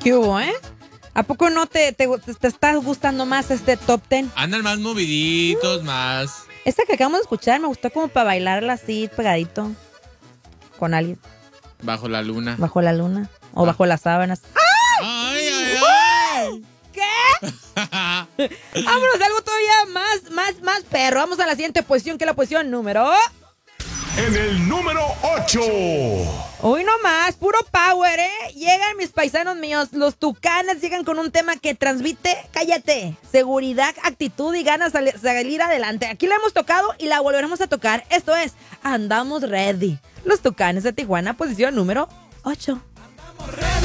¿Qué hubo, ¿A poco no te está gustando más este top 10? Andan más moviditos, más. Esta que acabamos de escuchar me gustó como para bailarla así pegadito con alguien. Bajo la luna. Bajo la luna o bajo las sábanas. ¡Ay, ay, ay! ¿Qué? Vámonos a algo todavía más perro. Vamos a la siguiente posición, que es la posición número... En el número 8. Hoy nomás, puro power, Llegan mis paisanos míos, los Tucanes llegan con un tema que transmite, cállate, seguridad, actitud y ganas de salir adelante. Aquí la hemos tocado y la volveremos a tocar. Esto es Andamos Ready. Los Tucanes de Tijuana, posición número 8.